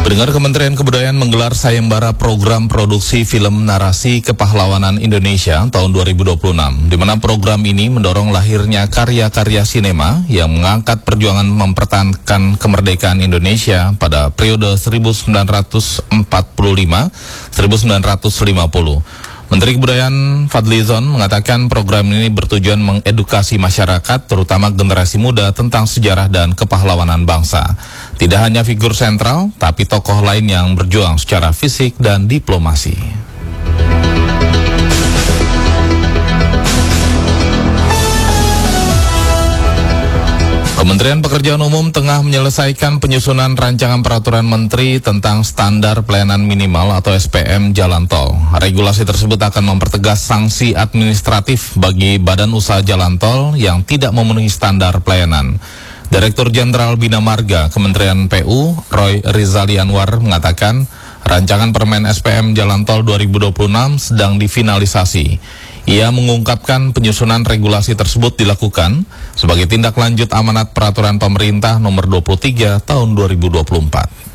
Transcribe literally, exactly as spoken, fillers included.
Pendengar, Kementerian Kebudayaan menggelar sayembara program produksi film narasi kepahlawanan Indonesia tahun dua ribu dua puluh enam, di mana program ini mendorong lahirnya karya-karya sinema yang mengangkat perjuangan mempertahankan kemerdekaan Indonesia pada periode seribu sembilan ratus empat puluh lima sampai seribu sembilan ratus lima puluh. Menteri Kebudayaan Fadlizon mengatakan program ini bertujuan mengedukasi masyarakat, terutama generasi muda, tentang sejarah dan kepahlawanan bangsa. Tidak hanya figur sentral, tapi tokoh lain yang berjuang secara fisik dan diplomasi. Kementerian Pekerjaan Umum tengah menyelesaikan penyusunan rancangan peraturan menteri tentang standar pelayanan minimal atau S P M jalan tol. Regulasi tersebut akan mempertegas sanksi administratif bagi badan usaha jalan tol yang tidak memenuhi standar pelayanan. Direktur Jenderal Bina Marga Kementerian P U, Roy Rizali Anwar, mengatakan rancangan Permen S P M Jalan Tol dua ribu dua puluh enam sedang difinalisasi. Ia mengungkapkan penyusunan regulasi tersebut dilakukan sebagai tindak lanjut amanat peraturan pemerintah nomor dua puluh tiga tahun dua ribu dua puluh empat.